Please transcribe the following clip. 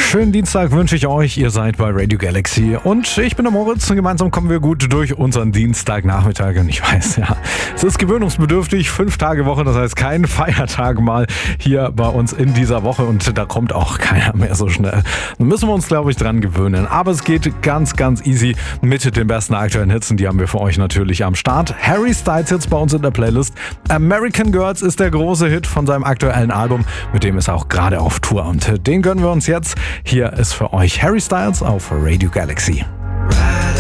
Schönen Dienstag wünsche ich euch. Ihr seid bei Radio Galaxy und ich bin der Moritz und gemeinsam kommen wir gut durch unseren Dienstagnachmittag. Und ich weiß, ja, es ist gewöhnungsbedürftig, 5 Tage Woche, das heißt kein Feiertag mal hier bei uns in dieser Woche und da kommt auch keiner mehr so schnell. Da müssen wir uns, glaube ich, dran gewöhnen. Aber es geht ganz, ganz easy mit den besten aktuellen Hits und die haben wir für euch natürlich am Start. Harry Styles jetzt bei uns in der Playlist. American Girls ist der große Hit von seinem aktuellen Album, mit dem ist er auch gerade auf Tour und den gönnen wir uns jetzt. Hier ist für euch Harry Styles auf Radio Galaxy.